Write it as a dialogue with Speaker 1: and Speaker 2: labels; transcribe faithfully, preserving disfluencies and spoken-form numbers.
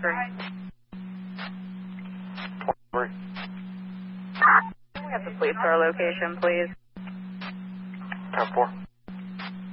Speaker 1: twenty-three.
Speaker 2: twenty-three.
Speaker 1: We have the police to our location, please.
Speaker 2: ten four.